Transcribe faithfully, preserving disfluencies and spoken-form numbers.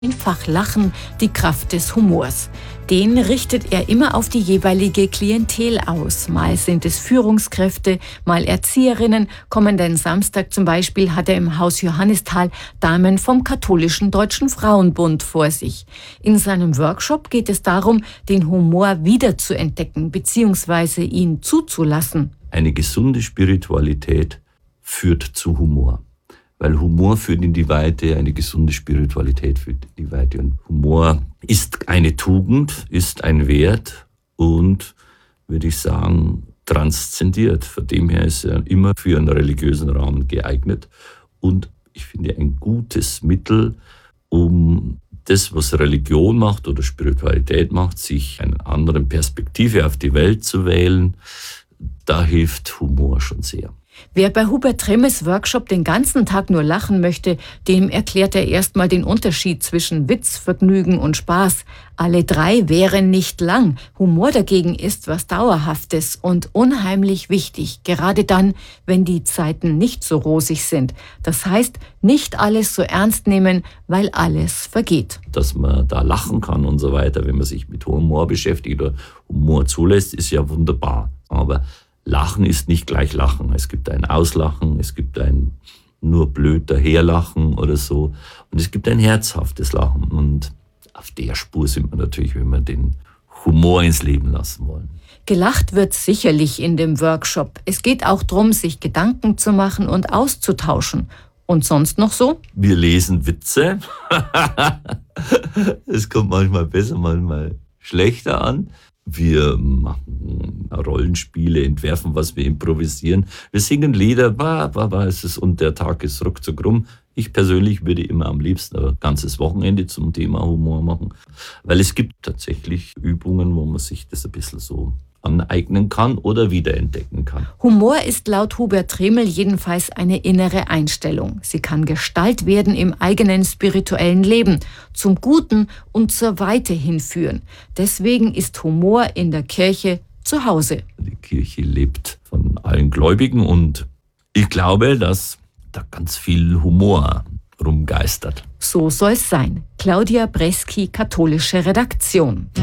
Einfach Lachen, die Kraft des Humors. Den richtet er immer auf die jeweilige Klientel aus. Mal sind es Führungskräfte, mal Erzieherinnen. Kommenden Samstag zum Beispiel hat er im Haus Johannisthal Damen vom Katholischen Deutschen Frauenbund vor sich. In seinem Workshop geht es darum, den Humor wiederzuentdecken bzw. ihn zuzulassen. Eine gesunde Spiritualität führt zu Humor. Weil Humor führt in die Weite, eine gesunde Spiritualität führt in die Weite. Und Humor ist eine Tugend, ist ein Wert und, würde ich sagen, transzendiert. Von dem her ist er immer für einen religiösen Rahmen geeignet. Und ich finde ein gutes Mittel, um das, was Religion macht oder Spiritualität macht, sich eine andere Perspektive auf die Welt zu wählen. Da hilft Humor schon sehr. Wer bei Hubert Tremels Workshop den ganzen Tag nur lachen möchte, dem erklärt er erstmal den Unterschied zwischen Witz, Vergnügen und Spaß. Alle drei wären nicht lang. Humor dagegen ist was Dauerhaftes und unheimlich wichtig, gerade dann, wenn die Zeiten nicht so rosig sind. Das heißt, nicht alles so ernst nehmen, weil alles vergeht. Dass man da lachen kann und so weiter, wenn man sich mit Humor beschäftigt oder Humor zulässt, ist ja wunderbar. Aber Lachen ist nicht gleich Lachen. Es gibt ein Auslachen, es gibt ein nur blöd daherlachen oder so. Und es gibt ein herzhaftes Lachen. Und auf der Spur sind wir natürlich, wenn wir den Humor ins Leben lassen wollen. Gelacht wird sicherlich in dem Workshop. Es geht auch darum, sich Gedanken zu machen und auszutauschen. Und sonst noch so? Wir lesen Witze. Es kommt manchmal besser, manchmal schlechter an. Wir machen Rollenspiele, entwerfen, was wir improvisieren. Wir singen Lieder, bah, bah, bah, es ist, und der Tag ist ruckzuck rum. Ich persönlich würde immer am liebsten ein ganzes Wochenende zum Thema Humor machen, weil es gibt tatsächlich Übungen, wo man sich das ein bisschen so aneignen kann oder wiederentdecken kann. Humor ist laut Hubert Tremel jedenfalls eine innere Einstellung. Sie kann Gestalt werden im eigenen spirituellen Leben, zum Guten und zur Weite hinführen. Deswegen ist Humor in der Kirche zu Hause. Die Kirche lebt von allen Gläubigen und ich glaube, dass da ganz viel Humor rumgeistert. So soll's sein. Claudia Breski, katholische Redaktion.